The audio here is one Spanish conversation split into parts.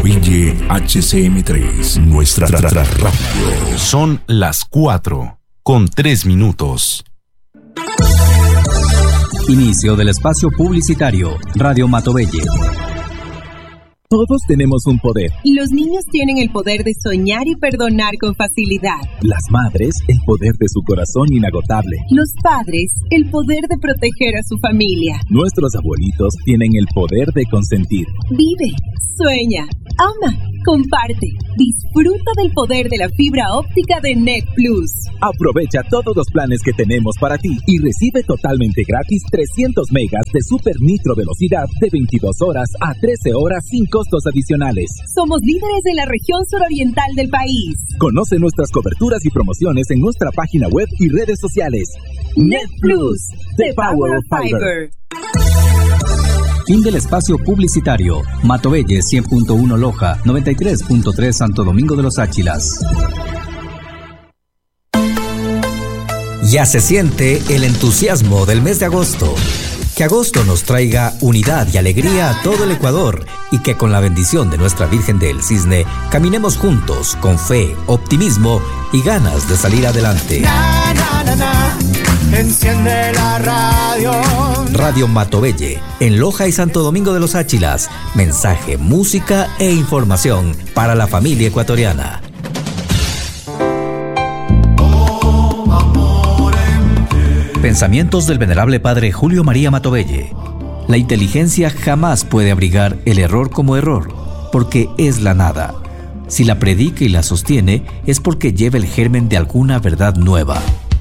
Matovelle HCM3, nuestra radio. Son las 4:03. Inicio del espacio publicitario. Radio Matovelle. Todos tenemos un poder. Los niños tienen el poder de soñar y perdonar con facilidad. Las madres, el poder de su corazón inagotable. Los padres, el poder de proteger a su familia. Nuestros abuelitos tienen el poder de consentir. Vive, sueña, ama, comparte. Disfruta del poder de la fibra óptica de Net Plus. Aprovecha todos los planes que tenemos para ti y recibe totalmente gratis 300 megas de super nitro velocidad de 22 horas a 13 horas sin costos adicionales. Somos líderes en la región suroriental del país. Conoce nuestras coberturas y promociones en nuestra página web y redes sociales. Net Plus, the power of fiber. Fin del espacio publicitario. Matovelle 100.1 Loja, 93.3 Santo Domingo de los Áchilas. Ya se siente el entusiasmo del mes de agosto. Que agosto nos traiga unidad y alegría a todo el Ecuador y que con la bendición de nuestra Virgen del Cisne caminemos juntos con fe, optimismo y ganas de salir adelante. Enciende la radio. Radio Matovelle, en Loja y Santo Domingo de los Áchilas. Mensaje, música e información para la familia ecuatoriana. Pensamientos del venerable padre Julio María Matovelle. La inteligencia jamás puede abrigar el error como error, porque es la nada. Si la predica y la sostiene, es porque lleva el germen de alguna verdad nueva.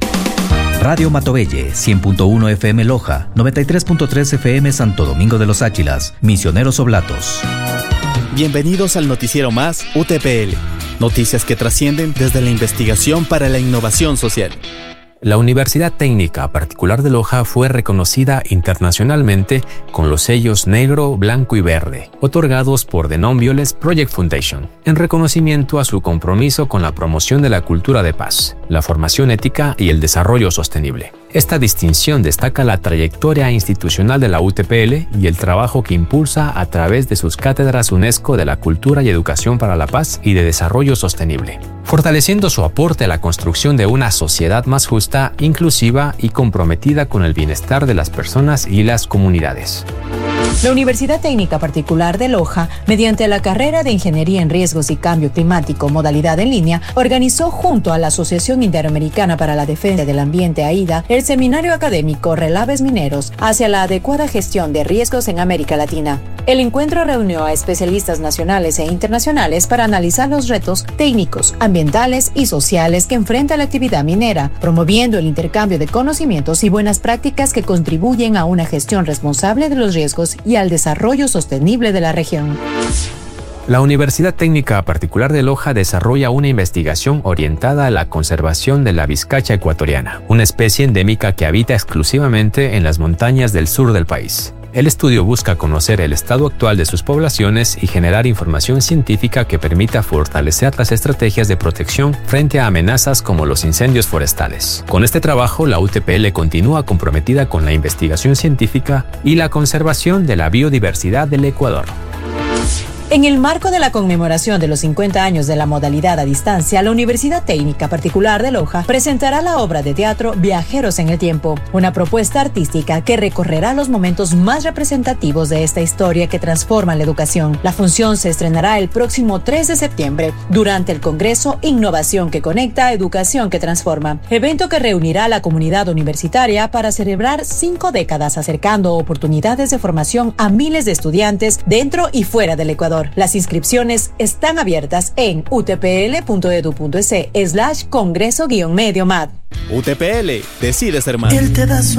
Radio Matovelle, 100.1 FM Loja, 93.3 FM Santo Domingo de los Áchilas, Misioneros Oblatos. Bienvenidos al noticiero más UTPL. Noticias que trascienden desde la investigación para la innovación social. La Universidad Técnica Particular de Loja fue reconocida internacionalmente con los sellos negro, blanco y verde, otorgados por The Non-Violence Project Foundation, en reconocimiento a su compromiso con la promoción de la cultura de paz, la formación ética y el desarrollo sostenible. Esta distinción destaca la trayectoria institucional de la UTPL y el trabajo que impulsa a través de sus cátedras UNESCO de la Cultura y Educación para la Paz y de Desarrollo Sostenible, fortaleciendo su aporte a la construcción de una sociedad más justa, inclusiva y comprometida con el bienestar de las personas y las comunidades. La Universidad Técnica Particular de Loja, mediante la carrera de Ingeniería en Riesgos y Cambio Climático, modalidad en línea, organizó junto a la Asociación Interamericana para la Defensa del Ambiente, AIDA, el seminario académico Relaves Mineros hacia la adecuada gestión de riesgos en América Latina. El encuentro reunió a especialistas nacionales e internacionales para analizar los retos técnicos, ambientales y sociales que enfrenta la actividad minera, promoviendo el intercambio de conocimientos y buenas prácticas que contribuyen a una gestión responsable de los riesgos y al desarrollo sostenible de la región. La Universidad Técnica Particular de Loja desarrolla una investigación orientada a la conservación de la vizcacha ecuatoriana, una especie endémica que habita exclusivamente en las montañas del sur del país. El estudio busca conocer el estado actual de sus poblaciones y generar información científica que permita fortalecer las estrategias de protección frente a amenazas como los incendios forestales. Con este trabajo, la UTPL continúa comprometida con la investigación científica y la conservación de la biodiversidad del Ecuador. En el marco de la conmemoración de los 50 años de la modalidad a distancia, la Universidad Técnica Particular de Loja presentará la obra de teatro Viajeros en el Tiempo, una propuesta artística que recorrerá los momentos más representativos de esta historia que transforma la educación. La función se estrenará el próximo 3 de septiembre durante el Congreso Innovación que Conecta, Educación que Transforma, evento que reunirá a la comunidad universitaria para celebrar 5 décadas acercando oportunidades de formación a miles de estudiantes dentro y fuera del Ecuador. Las inscripciones están abiertas en utpl.edu.es/congreso-medio-mat. UTPL, decide ser más. Él te da